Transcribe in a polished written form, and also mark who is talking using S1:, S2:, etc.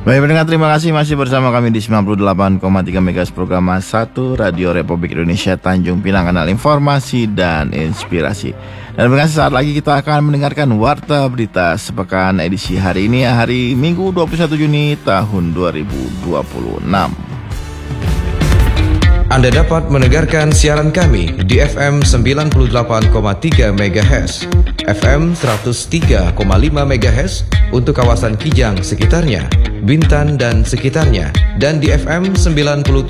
S1: Baik pendengar, terima kasih masih bersama kami di 98,3 MHz program 1 Radio Republik Indonesia Tanjung Pinang, kanal informasi dan inspirasi. Dan pendengar, saat lagi kita akan mendengarkan Warta Berita Sepekan edisi hari ini, hari Minggu 21 Juni tahun 2026.
S2: Anda dapat mendengarkan siaran kami di FM 98,3 MHz, FM 103,5 MHz untuk kawasan Kijang sekitarnya, Bintan dan sekitarnya, dan di FM 97,7